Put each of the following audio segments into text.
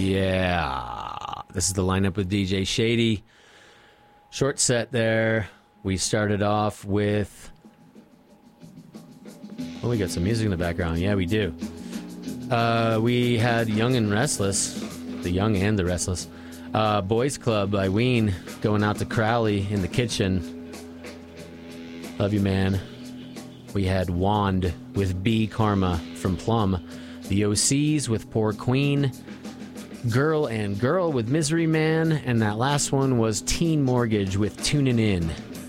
Yeah. This is the lineup with DJ Shady. Short set there. We started off with... Oh, we got some music in the background. Yeah, we do. We had Young and Restless. The Young and the Restless. Boys Club by Ween going out to Crowley in the kitchen. Love you, man. We had Wand with B Karma from Plum. The OCs with Poor Queen. Girl and Girl with Misery Man. And that last one was Teen Mortgage with Tuning In.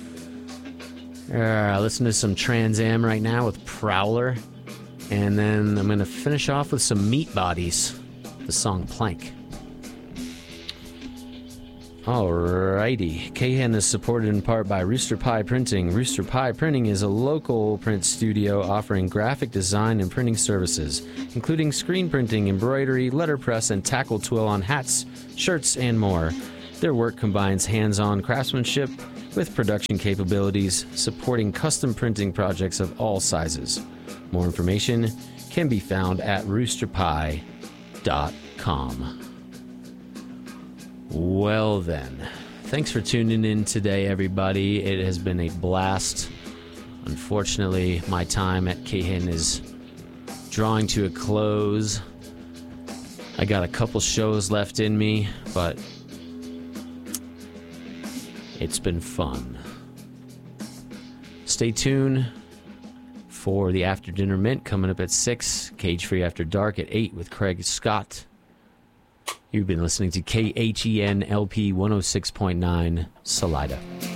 Listen to some Trans Am right now with Prowler. And then I'm going to finish off with some Meat Bodies. The song Plank. Alrighty. KHEN is supported in part by Rooster Pie Printing. Rooster Pie Printing is a local print studio offering graphic design and printing services, including screen printing, embroidery, letterpress, and tackle twill on hats, shirts, and more. Their work combines hands-on craftsmanship with production capabilities, supporting custom printing projects of all sizes. More information can be found at roosterpie.com. Well then, thanks for tuning in today, everybody. It has been a blast. Unfortunately, my time at KHEN is drawing to a close. I got a couple shows left in me, but it's been fun. Stay tuned for the After Dinner Mint coming up at 6, Cage Free After Dark at 8 with Craig Scott. You've been listening to KHEN LP 106.9 Salida.